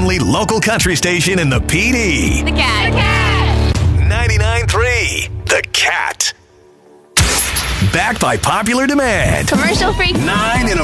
only local country station in the PD. The Cat. 99.3 The Cat. Backed by popular demand. Commercial free. 9 in a